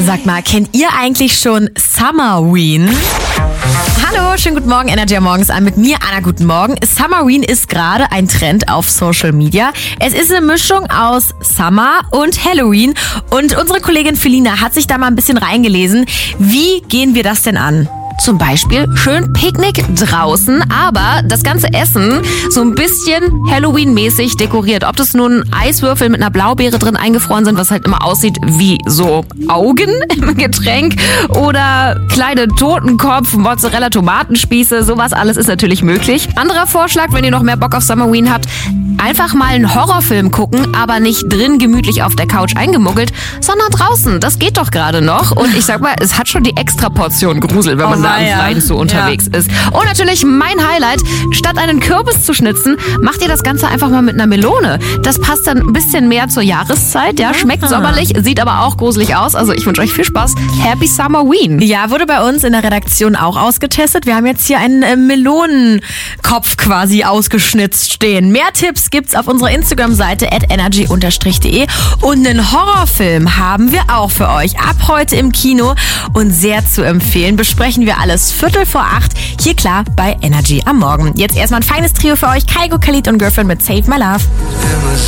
Sagt mal, kennt ihr eigentlich schon Summerween? Hallo, schönen guten Morgen, Energy morgens an mit mir, Anna, guten Morgen. Summerween ist gerade ein Trend auf Social Media. Es ist eine Mischung aus Summer und Halloween und unsere Kollegin Felina hat sich da mal ein bisschen reingelesen. Wie gehen wir das denn an? Zum Beispiel schön Picknick draußen, aber das ganze Essen so ein bisschen Halloween-mäßig dekoriert. Ob das nun Eiswürfel mit einer Blaubeere drin eingefroren sind, was halt immer aussieht wie so Augen im Getränk, oder kleine Totenkopf, Mozzarella, Tomatenspieße, sowas alles ist natürlich möglich. Anderer Vorschlag, wenn ihr noch mehr Bock auf Summerween habt, einfach mal einen Horrorfilm gucken, aber nicht drin gemütlich auf der Couch eingemuggelt, sondern draußen. Das geht doch gerade noch. Und ich sag mal, es hat schon die Extraportion Grusel, wenn man da am Freien so unterwegs ist. Und natürlich mein Highlight, statt einen Kürbis zu schnitzen, macht ihr das Ganze einfach mal mit einer Melone. Das passt dann ein bisschen mehr zur Jahreszeit. Ja, schmeckt sommerlich, sieht aber auch gruselig aus. Also ich wünsche euch viel Spaß. Happy Summerween. Ja, wurde bei uns in der Redaktion auch ausgetestet. Wir haben jetzt hier einen Melonenkopf quasi ausgeschnitzt stehen. Mehr Tipps gibt's auf unserer Instagram-Seite @energy_de und einen Horrorfilm haben wir auch für euch ab heute im Kino und sehr zu empfehlen. Besprechen wir alles 7:45 hier klar bei Energy am Morgen. Jetzt erstmal ein feines Trio für euch. Kygo, Khalid und Girlfriend mit Save My Love.